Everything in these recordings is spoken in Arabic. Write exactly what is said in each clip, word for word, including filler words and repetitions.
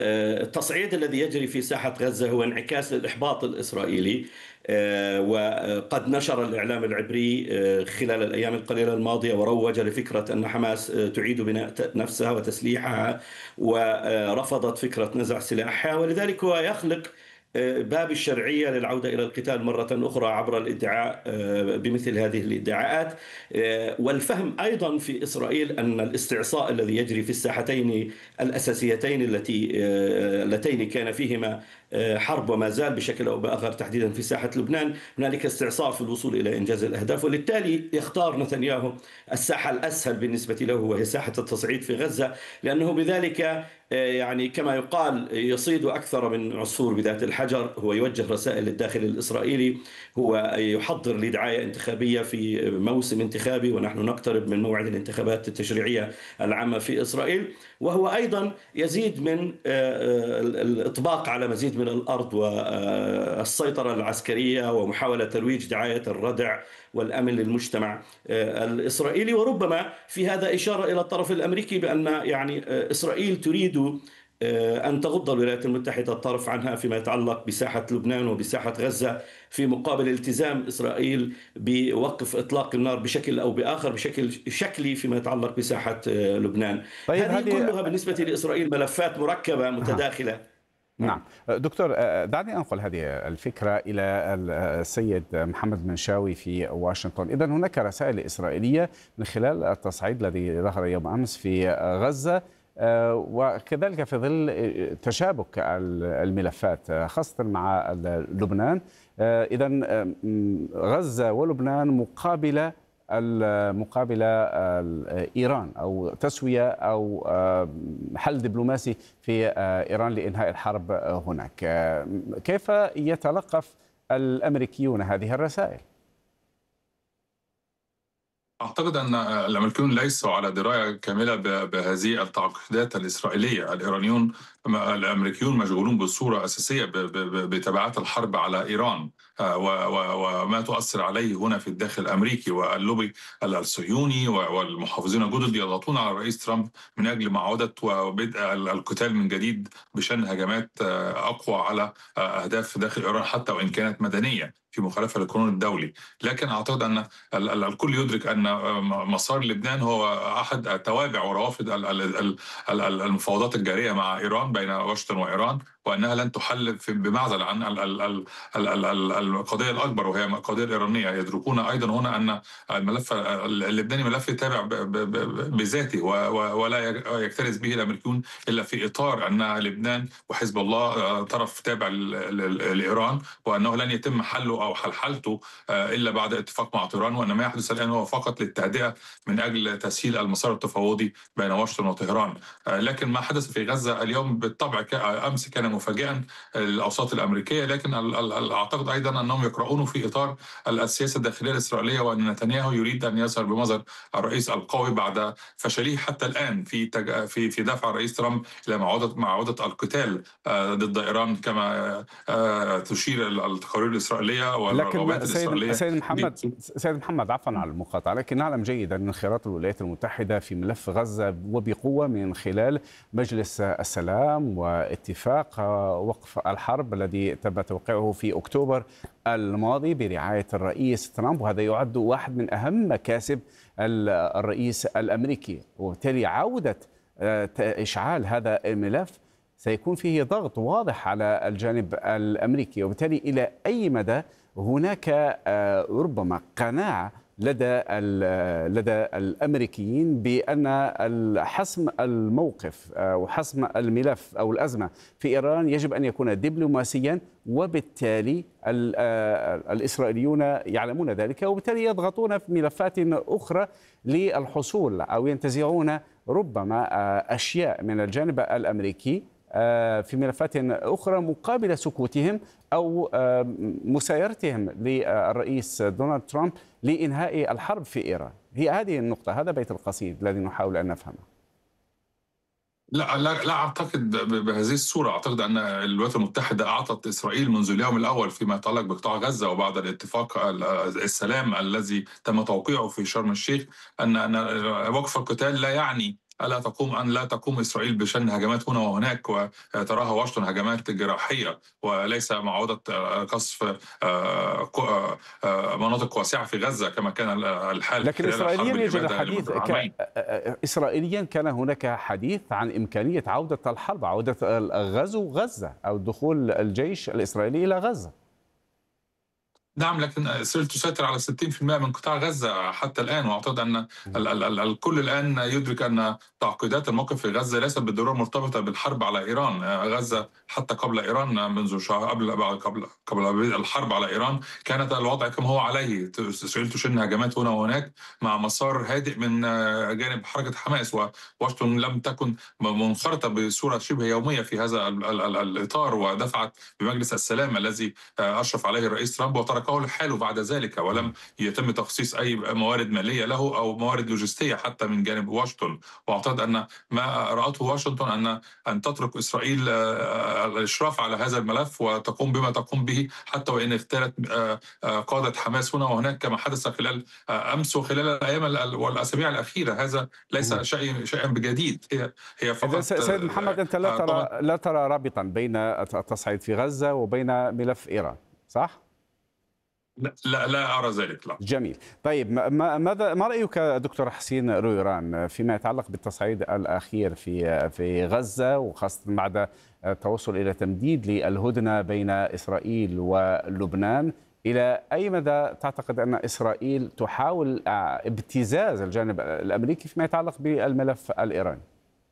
التصعيد الذي يجري في ساحة غزة هو انعكاس للإحباط الإسرائيلي. آه، وقد نشر الإعلام العبري آه، خلال الأيام القليلة الماضية وروج لفكرة أن حماس آه، تعيد بناء نفسها وتسليحها، ورفضت فكرة نزع سلاحها، ولذلك هو يخلق آه، باب الشرعية للعودة إلى القتال مرة أخرى عبر الادعاء آه، بمثل هذه الادعاءات. آه، والفهم أيضا في إسرائيل أن الاستعصاء الذي يجري في الساحتين الأساسيتين التي آه، اللتين كان فيهما آه، حرب وما زال بشكل أو بآخر، تحديدا في ساحة لبنان هنالك استعصاء في الوصول إلى إنجاز الأهداف، وبالتالي يختار نتنياهو الساحة الأسهل بالنسبة له وهي ساحة التصعيد في غزة، لأنه بذلك آه، يعني كما يقال يصيد أكثر من عصفور بذات الحجر. هو يوجه رسائل للداخل الإسرائيلي، هو يحضر لدعاية انتخابية في موسم انتخابي، ونحن نقترب من موعد الانتخابات التشريعية العامة في إسرائيل، وهو أيضا يزيد من آه، آه، الإطباق على مزيد من الأرض والسيطرة العسكرية ومحاولة ترويج دعاية الردع والأمن للمجتمع آه، الإسرائيلي. وربما في هذا إشارة إلى الطرف الأمريكي بأن يعني آه، إسرائيل تريد آه، أن تغض الولايات المتحدة الطرف عنها فيما يتعلق بساحة لبنان وبساحة غزة، في مقابل التزام إسرائيل بوقف إطلاق النار بشكل أو بآخر، بشكل شكلي فيما يتعلق بساحة آه، لبنان. طيب هذه هذه كلها بالنسبة لإسرائيل ملفات مركبة أها. متداخلة. نعم نعم. دكتور، آه، دعني أنقل هذه الفكرة إلى السيد محمد منشاوي في واشنطن. إذن هناك رسائل إسرائيلية من خلال التصعيد الذي ظهر يوم أمس في غزة، آه، وكذلك في ظل تشابك الملفات آه، خاصة مع لبنان. إذن غزة ولبنان مقابلة المقابلة إيران، أو تسوية أو حل دبلوماسي في إيران لإنهاء الحرب هناك. كيف يتلقف الأمريكيون هذه الرسائل؟ أعتقد أن الأمريكيون ليسوا على دراية كاملة بهذه التعقيدات الإسرائيلية. الإيرانيون الأمريكيون مشغولون بصورة أساسية بتبعات الحرب على إيران وما تؤثر عليه هنا في الداخل الأمريكي، واللوبي الصهيوني والمحافظين الجدد يضغطون على الرئيس ترامب من أجل معاودة وبدء القتال من جديد بشن هجمات أقوى على أهداف داخل إيران، حتى وإن كانت مدنية في مخالفة للقانون الدولي. لكن أعتقد أن الكل يدرك أن مسار لبنان هو أحد توابع وروافد المفاوضات الجارية مع إيران، بين واشنطن وإيران، وأنها لن تحل بمعزل عن القضية الأكبر وهي القضية الإيرانية. يدركون أيضا هنا أن الملف اللبناني ملف تابع بذاته ولا يكترث به الأمريكيون إلا في إطار أن لبنان وحزب الله طرف تابع لإيران، وأنه لن يتم حله أو حلحلته إلا بعد اتفاق مع طهران، وأن ما يحدث الآن هو فقط للتهدئة من أجل تسهيل المسار التفاوضي بين واشنطن وطهران. لكن ما حدث في غزة اليوم بالطبع أمس كان مفاجئا للأوساط الأمريكية، لكن أعتقد أيضا أنهم يقرؤون في إطار السياسة الداخلية الإسرائيلية، وأن نتنياهو يريد أن يظهر بمظهر الرئيس القوي بعد فشله حتى الآن في تج... في في دفع الرئيس ترامب إلى معاودة معاودة القتال ضد إيران، كما تشير التقارير الإسرائيلية والرغبات الإسرائيلية. سيد محمد سيد محمد عفوا على المقاطعة، لكن نعلم جيدا أن انخراط الولايات المتحدة في ملف غزة وبقوة من خلال مجلس السلام واتفاق وقف الحرب الذي تم توقيعه في أكتوبر الماضي برعاية الرئيس ترامب، وهذا يعد واحد من أهم مكاسب الرئيس الأمريكي. وبالتالي عودة إشعال هذا الملف سيكون فيه ضغط واضح على الجانب الأمريكي، وبالتالي إلى أي مدى هناك ربما قناعة لدى لدى الامريكيين بان حسم الموقف وحسم الملف او الازمه في ايران يجب ان يكون دبلوماسيا، وبالتالي الاسرائيليون يعلمون ذلك، وبالتالي يضغطون في ملفات اخرى للحصول او ينتزعون ربما اشياء من الجانب الامريكي في ملفات أخرى مقابل سكوتهم أو مسايرتهم للرئيس دونالد ترامب لإنهاء الحرب في إيران. هي هذه النقطة، هذا بيت القصيد الذي نحاول أن نفهمه. لا لا لا اعتقد بهذه الصوره. اعتقد ان الولايات المتحده اعطت اسرائيل منذ اليوم الاول فيما يتعلق بقطاع غزه، وبعد الاتفاق السلام الذي تم توقيعه في شرم الشيخ، ان ان وقف القتال لا يعني ألا تقوم أن لا تقوم إسرائيل بشن هجمات هنا وهناك وتراها واشنطن هجمات جراحية وليس معودة قصف مناطق واسعة في غزة كما كان الحال لكن خلال الحرب إسرائيليا يوجد الإبادة الحديث لمدة ك... عامين. إسرائيليا كان هناك حديث عن إمكانية عودة الحرب، عودة الغزو غزة أو دخول الجيش الإسرائيلي إلى غزة. نعم، لكن إسرائيل تسيطر على ستين بالمئة من قطاع غزة حتى الآن، وأعتقد أن ال ال ال الكل الآن يدرك أن تعقيدات الموقف في غزة ليست بالضرورة مرتبطة بالحرب على إيران. غزة حتى قبل إيران منذ شهر قبل قبل قبل الحرب على إيران كانت الوضع كما هو عليه. إسرائيل تشن هجمات هنا وهناك مع مسار هادئ من جانب حركة حماس، وواشنطن لم تكن منخرطة بصورة شبه يومية في هذا ال ال ال الإطار، ودفعت بمجلس السلام الذي أشرف عليه الرئيس ترامب وترك قول حاله بعد ذلك، ولم يتم تخصيص أي موارد مالية له أو موارد لوجستية حتى من جانب واشنطن. وأعتقد أن ما رأته واشنطن أن أن تترك إسرائيل الإشراف على هذا الملف وتقوم بما تقوم به، حتى وإن اغتالت قادة حماس هنا وهناك كما حدث خلال أمس وخلال الأيام والأسابيع الأخيرة. هذا ليس شيء شيئا بجديد، هي هي فقط. سيد محمد، أنت لا ترى لا ترى رابطا بين التصعيد في غزة وبين ملف إيران، صح؟ لا لا أرى ذلك، لا. جميل. طيب، ما ماذا ما رأيك دكتور حسين رويران فيما يتعلق بالتصعيد الأخير في في غزة، وخاصة بعد التوصل إلى تمديد للهدنة بين إسرائيل ولبنان؟ إلى أي مدى تعتقد أن إسرائيل تحاول ابتزاز الجانب الأمريكي فيما يتعلق بالملف الإيراني؟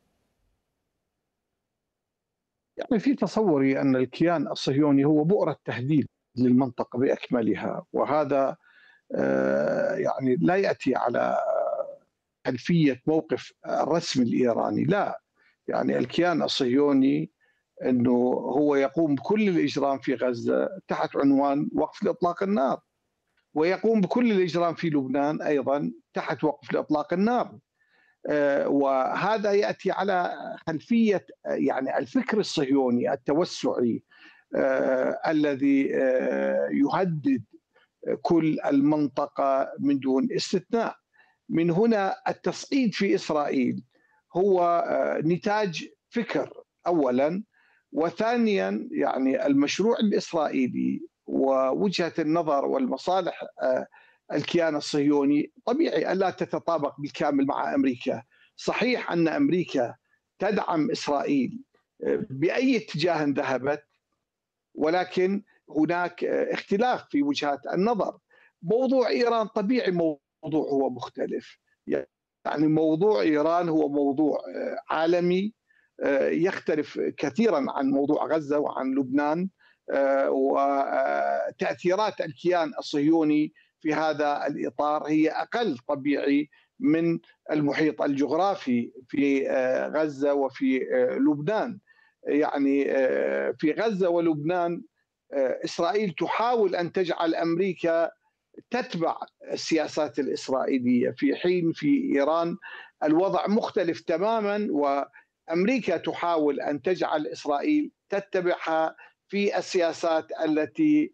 يعني في تصوري أن الكيان الصهيوني هو بؤرة تهديد للمنطقة بأكملها، وهذا يعني لا يأتي على خلفية موقف الرسمي الإيراني، لا. يعني الكيان الصهيوني أنه هو يقوم بكل الإجرام في غزة تحت عنوان وقف لإطلاق النار، ويقوم بكل الإجرام في لبنان أيضا تحت وقف لإطلاق النار. وهذا يأتي على خلفية يعني الفكر الصهيوني التوسعي الذي يهدد كل المنطقة من دون استثناء. من هنا التصعيد في إسرائيل هو نتاج فكر أولا، وثانيا يعني المشروع الإسرائيلي ووجهة النظر والمصالح الكيان الصهيوني طبيعي ألا تتطابق بالكامل مع أمريكا. صحيح أن أمريكا تدعم إسرائيل بأي اتجاه ذهبت، ولكن هناك اختلاف في وجهات النظر. موضوع إيران طبيعي موضوع هو مختلف، يعني موضوع إيران هو موضوع عالمي يختلف كثيرا عن موضوع غزة وعن لبنان، وتأثيرات الكيان الصهيوني في هذا الإطار هي أقل طبيعي من المحيط الجغرافي في غزة وفي لبنان. يعني في غزة ولبنان إسرائيل تحاول أن تجعل أمريكا تتبع السياسات الإسرائيلية، في حين في إيران الوضع مختلف تماما، وأمريكا تحاول أن تجعل إسرائيل تتبعها في السياسات التي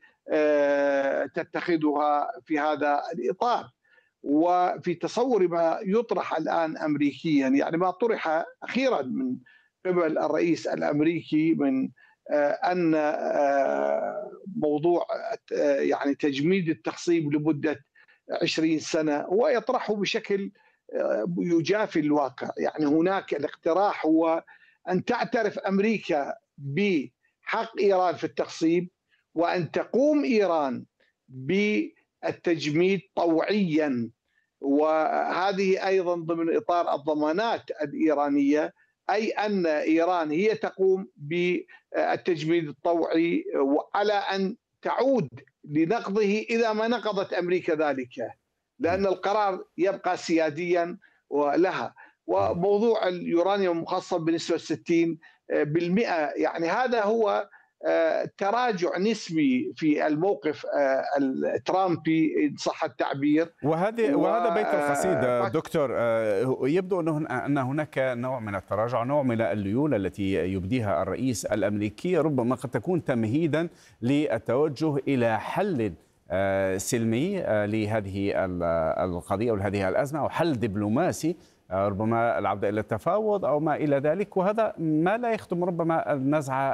تتخذها في هذا الإطار. وفي تصور ما يطرح الآن أمريكيا، يعني ما طرح أخيرا من قبل الرئيس الأمريكي من أن موضوع يعني تجميد التخصيب لمدة عشرين سنة هو يطرحه بشكل يجافي الواقع. يعني هناك الاقتراح هو أن تعترف أمريكا بحق إيران في التخصيب، وأن تقوم إيران بالتجميد طوعيا، وهذه أيضا ضمن إطار الضمانات الإيرانية، أي أن إيران هي تقوم بالتجميد الطوعي على أن تعود لنقضه إذا ما نقضت أمريكا ذلك، لأن القرار يبقى سياديا لها. وموضوع اليورانيوم مخصب بنسبة ستين بالمئة، يعني هذا هو تراجع نسبي في الموقف الترامبي إن صح التعبير. وهذه وهذا بيت القصيدة دكتور. يبدو أن هناك نوع من التراجع، نوع من الليونة التي يبديها الرئيس الأمريكي، ربما قد تكون تمهيدا للتوجه إلى حل سلمي لهذه القضية ولهذه الأزمة، أو حل دبلوماسي ربما العودة إلى التفاوض أو ما إلى ذلك، وهذا ما لا يخدم ربما النزعة